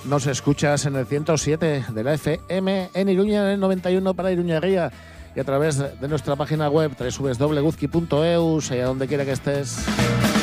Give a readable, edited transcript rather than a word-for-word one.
Nos escuchas en el 107 de la FM, en Iruña, en el 91 para Iruñería, y a través de nuestra página web www.guzki.eus, allá donde quiera que estés.